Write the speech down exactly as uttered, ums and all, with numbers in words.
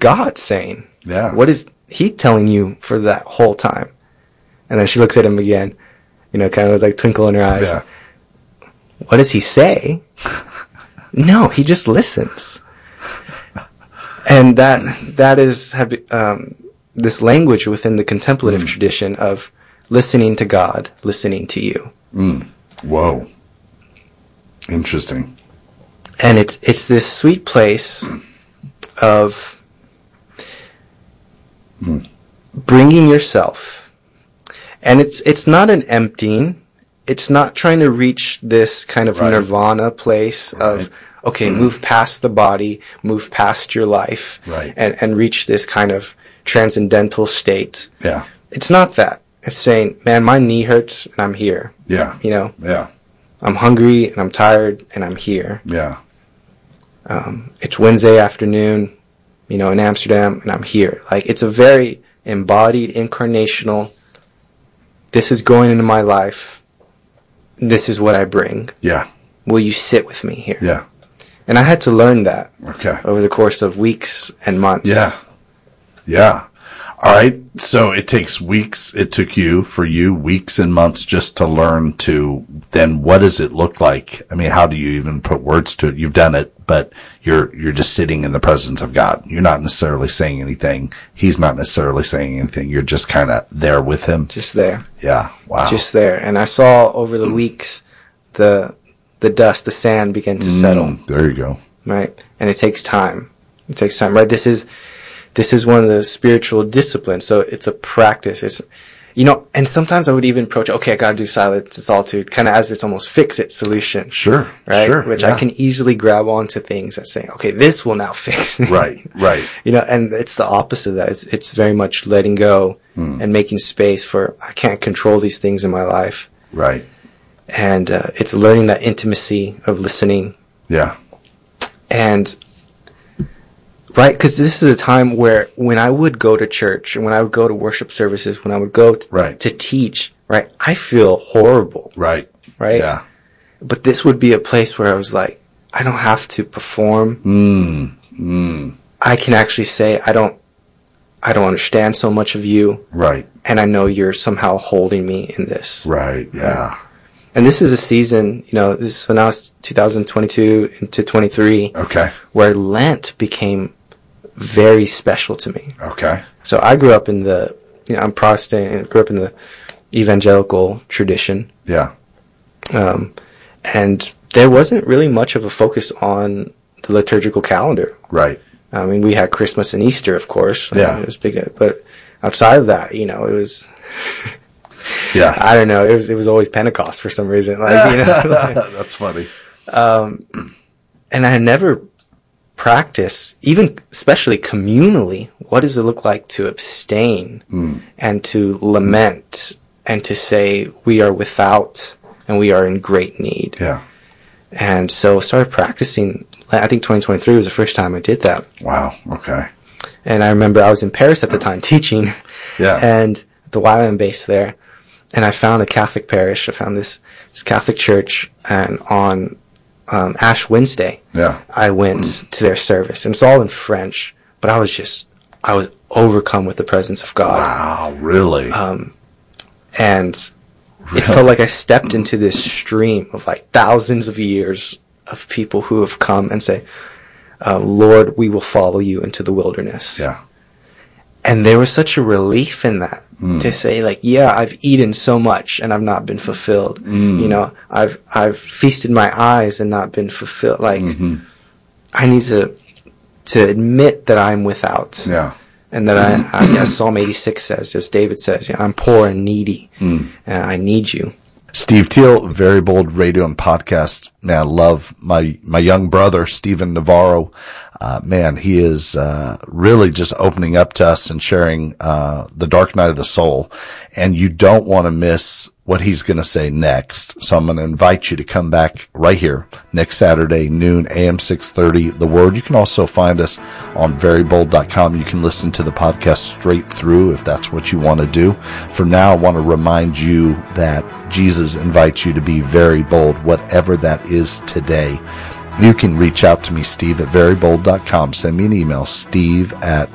God saying? Yeah. What is he telling you for that whole time? And then she looks at him again, you know, kind of with like twinkle in her eyes. Yeah. What does he say? No, he just listens. And that, that is, um, this language within the contemplative mm. tradition of listening to God, listening to you. Mm. Whoa. Interesting. And it's, it's this sweet place of mm. bringing yourself. And it's, it's not an emptying. It's not trying to reach this kind of right. nirvana place right. of, okay, mm. move past the body, move past your life, right. and, and reach this kind of transcendental state. Yeah. It's not that. It's saying, man, my knee hurts and I'm here. Yeah. You know? Yeah. I'm hungry and I'm tired and I'm here. Yeah. Um, it's Wednesday afternoon, you know, in Amsterdam and I'm here. Like, it's a very embodied, incarnational, this is going into my life. This is what I bring. Yeah. Will you sit with me here? Yeah. And I had to learn that. Okay. Over the course of weeks and months. Yeah. Yeah. All right. So it takes weeks. It took you, for you, weeks and months just to learn to, then what does it look like? I mean, how do you even put words to it? You've done it, but you're, you're just sitting in the presence of God. You're not necessarily saying anything. He's not necessarily saying anything. You're just kind of there with him. Just there. Yeah. Wow. Just there. And I saw over the weeks, the, the dust, the sand begin to settle. Mm, there you go. Right. And it takes time. It takes time, right? This is, this is one of the spiritual disciplines. So it's a practice. It's, you know, and sometimes I would even approach, okay, I gotta do silence and solitude, kind of as this almost fix-it solution. Sure. Right? Sure. Which yeah. I can easily grab onto things that say, okay, this will now fix it. Right. Right. You know, and it's the opposite of that. It's, it's very much letting go mm. and making space for, I can't control these things in my life. Right. And, uh, it's learning that intimacy of listening. Yeah. And, right, because this is a time where when I would go to church and when I would go to worship services, when I would go t- right. to teach, right, I feel horrible. Right. Right? Yeah. But this would be a place where I was like, I don't have to perform. Mm. Mm. I can actually say, I don't, I don't understand so much of you. Right. And I know you're somehow holding me in this. Right. Yeah. And this is a season, you know, this, so now it's two thousand twenty-two into twenty-three. Okay. Where Lent became very special to me. Okay. So I grew up in the, you know, I'm Protestant and grew up in the evangelical tradition. Yeah. Um, and there wasn't really much of a focus on the liturgical calendar. Right. I mean, we had Christmas and Easter, of course. Yeah. I mean, it was big, but outside of that, you know, it was, yeah, I don't know. It was, it was always Pentecost for some reason. Like, you know, like, that's funny. Um, and I had never practiced, even especially communally, what does it look like to abstain mm. and to lament and to say we are without and we are in great need. Yeah. And so I started practicing. I think twenty twenty-three was the first time I did that. Wow. Okay. And I remember I was in Paris at the time teaching. Yeah. And the Y W A M base there. And I found a Catholic parish. I found this, this Catholic church, and on um, Ash Wednesday, yeah, I went mm. to their service, and it's all in French. But I was just, I was overcome with the presence of God. Wow, really? Um, and really? It felt like I stepped into this stream of like thousands of years of people who have come and say, uh, "Lord, we will follow you into the wilderness." Yeah. And there was such a relief in that mm. to say, like, yeah, I've eaten so much and I've not been fulfilled. Mm. You know, I've, I've feasted my eyes and not been fulfilled. Like, mm-hmm. I need to, to admit that I'm without. Yeah. And that I, I, as Psalm eighty-six says, as David says, you know, I'm poor and needy mm. and I need you. Steve Teal, Very Bold Radio and Podcast. Man, I love my, my young brother, Stephen Navarro. Uh, man, he is, uh, really just opening up to us and sharing, uh, the dark night of the soul. And you don't want to miss what he's going to say next. So I'm going to invite you to come back right here next Saturday, noon, A M six thirty, The Word. You can also find us on very bold dot com. You can listen to the podcast straight through if that's what you want to do. For now, I want to remind you that Jesus invites you to be very bold, whatever that is today. You can reach out to me, Steve, at very bold dot com. Send me an email, steve at